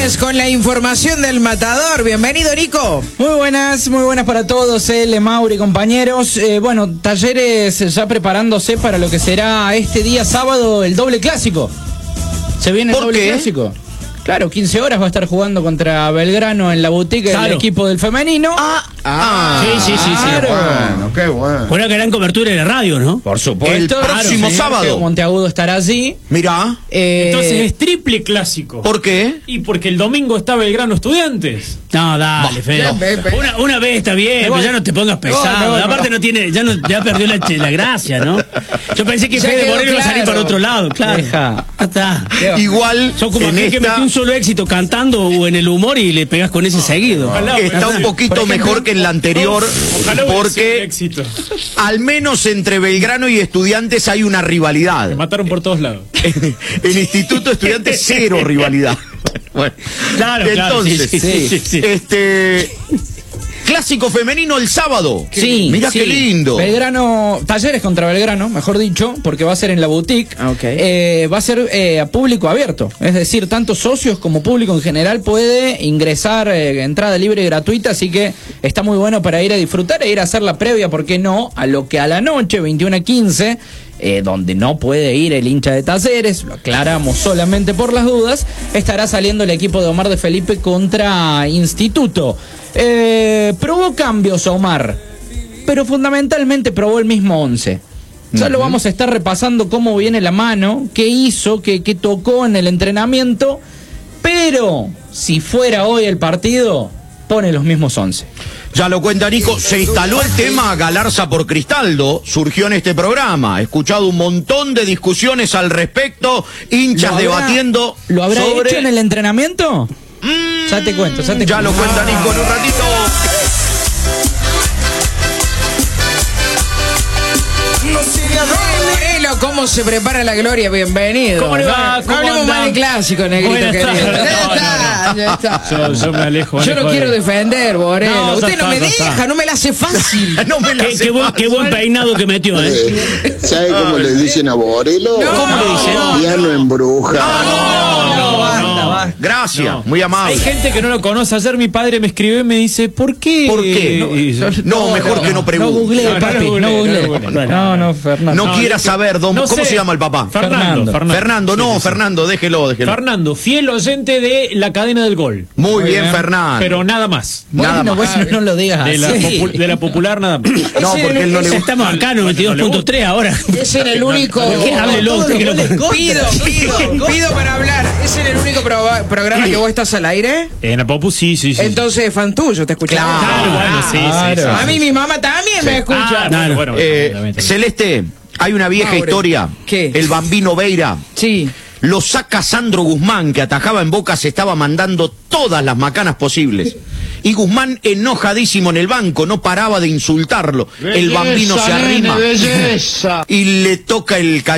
Lunes con la información del Matador. Bienvenido, Nico. Muy buenas para todos, Mauri, compañeros. Bueno, Talleres ya preparándose para lo que será este día sábado el doble clásico. Se viene el doble clásico. Claro, 15 horas va a estar jugando contra Belgrano en la boutique del equipo del femenino. Sí. Claro. Bueno, qué bueno. Una gran cobertura en la radio, ¿no? Por supuesto. El próximo sábado. Monteagudo estará allí. Mirá. Entonces es triple clásico. ¿Por qué? Y porque el domingo está Belgrano Estudiantes. No, dale, Fede. Una vez está bien, pero ya no te pongas pesado. Aparte no tiene, ya perdió la gracia, ¿no? Yo pensé que Fede Moreno iba a salir para otro lado, claro. Deja. Está. Igual Son como aquel que metió un solo éxito cantando o en el humor y le pegás con ese seguido. está un poquito mejor que en la anterior, porque al menos entre Belgrano y Estudiantes hay una rivalidad. Me mataron por todos lados. En Instituto Estudiantes cero rivalidad. Bueno, Claro, entonces, sí. Clásico femenino el sábado. Sí, Mirá qué lindo. Belgrano, Talleres contra Belgrano, mejor dicho, porque va a ser en la boutique. Va a ser a público abierto, es decir, tanto socios como público en general puede ingresar, entrada libre y gratuita, así que está muy bueno para ir a disfrutar e ir a hacer la previa, ¿por qué no? A lo que a la noche, 21:15, donde no puede ir el hincha de Talleres, lo aclaramos solamente por las dudas, estará saliendo el equipo de Omar de Felipe contra Instituto. Probó cambios Omar, pero fundamentalmente probó el mismo 11. Ya lo vamos a estar repasando cómo viene la mano, qué hizo, qué tocó en el entrenamiento, pero si fuera hoy el partido, pone los mismos 11. Ya lo cuenta Nico, se instaló el tema Galarza por Cristaldo, surgió en este programa. He escuchado un montón de discusiones al respecto, hinchas debatiendo. ¿Lo habrá sobre... hecho en el entrenamiento? Ya te cuento. Ya lo cuenta Nico en un ratito. Morelo, ¿cómo se prepara la gloria? Bienvenido. ¿Cómo le va? No hablemos más de clásico, negrito querido. Ya está. Yo me alejo. Yo lo quiero defender, Morelo. Usted no me deja, no me la hace fácil. No me la hace Qué buen peinado que metió, ¿Sabe cómo le dicen a Borelo? ¿Cómo le dicen? Piano embruja. Gracias, muy amable. Hay gente que no lo conoce. Ayer mi padre me escribió y me dice, ¿por qué? ¿Por qué? No, mejor que no No pregunte. googleé, papi, no googleé. No, Fernando. No quiera saber, ¿cómo se llama el papá? Fernando, déjelo. Fernando, fiel oyente de la cadena del gol. Muy bien, Fernando. Pero nada más. Bueno, pues no lo digas De así. la popular nada más. No, porque él no le gusta. Estamos acá, 92.3 ahora. Es en el único. Háblelo usted que lo Pido para hablar. ¿Es en el único programa que vos estás al aire? En la Popu, sí. Entonces es fan tuyo, te escuchamos. Claro, bueno, sí. A mí mi mamá también me escucha. Bueno, Celeste, hay una vieja historia. ¿Qué? El Bambino Veira. Sí. Lo saca Sandro Guzmán, que atajaba en Boca, se estaba mandando todas las macanas posibles. Y Guzmán, enojadísimo en el banco, no paraba de insultarlo. El Bambino se arrima y le toca el